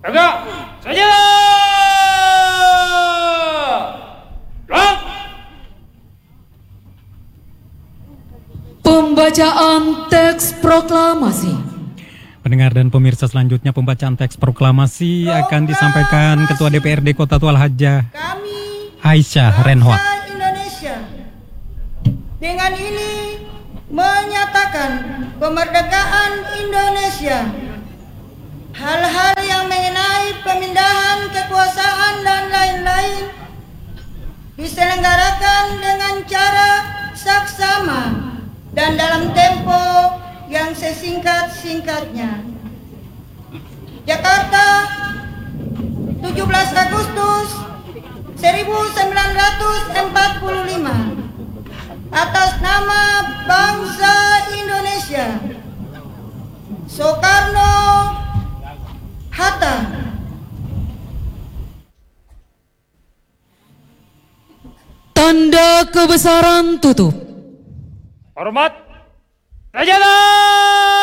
Tegak saja. Gerak. Pembacaan teks proklamasi. Pendengar dan pemirsa, selanjutnya pembacaan teks proklamasi akan disampaikan Ketua DPRD Kota Tual Haja Aisyah Renhwat. Indonesia dengan ini menyatakan kemerdekaan Indonesia. Hal-hal yang mengenai pemindahan kekuasaan dan lain-lain diselenggarakan dengan cara saksama dan dalam tempo yang sesingkat-singkatnya. Jakarta, 17 Agustus 1945. Atas nama bangsa Indonesia, Soekarno Hatta. Tanda kebesaran tutup. Hormat. Sajadah.